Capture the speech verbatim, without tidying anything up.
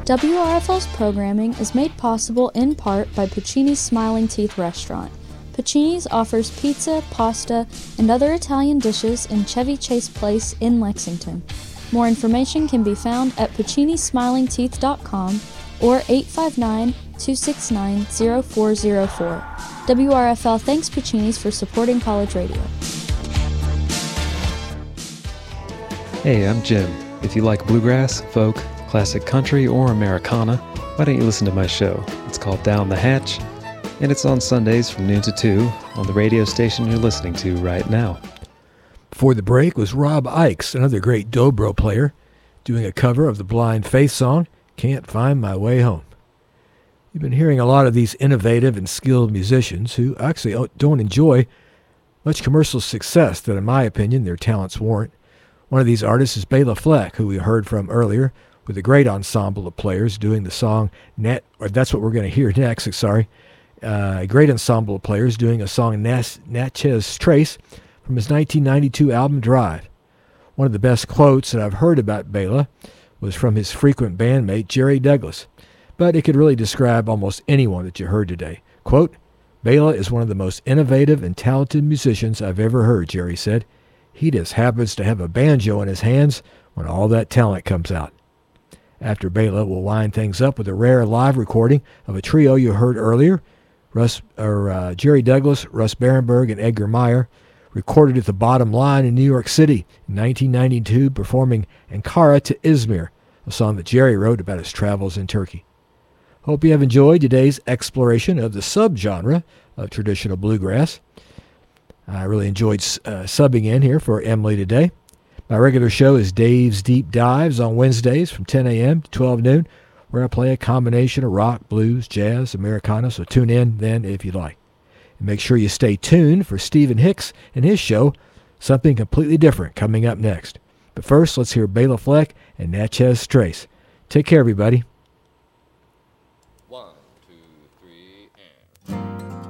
W R F L's programming is made possible in part by Puccini's Smiling Teeth Restaurant. Puccini's offers pizza, pasta, and other Italian dishes in Chevy Chase Place in Lexington. More information can be found at puccini smiling teeth dot com or eight five nine, two six nine, zero four zero four. W R F L thanks Puccini's for supporting college radio. Hey, I'm Jim. If you like bluegrass, folk, classic country, or Americana, why don't you listen to my show? It's called Down the Hatch, and it's on Sundays from noon to two on the radio station you're listening to right now. Before the break was Rob Ickes, another great dobro player, doing a cover of the Blind Faith song, Can't Find My Way Home. You've been hearing a lot of these innovative and skilled musicians who actually don't enjoy much commercial success that, in my opinion, their talents warrant. One of these artists is Bela Fleck, who we heard from earlier, with a great ensemble of players doing the song Nat, or that's what we're going to hear next, sorry. Uh, a great ensemble of players doing a song Nas, Natchez Trace from his nineteen ninety-two album Drive. One of the best quotes that I've heard about Bela was from his frequent bandmate Jerry Douglas, but it could really describe almost anyone that you heard today. Quote, Bela is one of the most innovative and talented musicians I've ever heard, Jerry said. He just happens to have a banjo in his hands when all that talent comes out. After Bela, we'll wind things up with a rare live recording of a trio you heard earlier, Russ, or, uh, Jerry Douglas, Russ Barenberg, and Edgar Meyer, recorded at the Bottom Line in New York City in nineteen ninety-two, performing Ankara to Izmir, a song that Jerry wrote about his travels in Turkey. Hope you have enjoyed today's exploration of the subgenre of traditional bluegrass. I really enjoyed uh, subbing in here for Emily today. My regular show is Dave's Deep Dives on Wednesdays from ten a.m. to twelve noon, where I play a combination of rock, blues, jazz, Americana, so tune in then if you'd like. And make sure you stay tuned for Stephen Hicks and his show, Something Completely Different, coming up next. But first, let's hear Bela Fleck and Natchez Trace. Take care, everybody.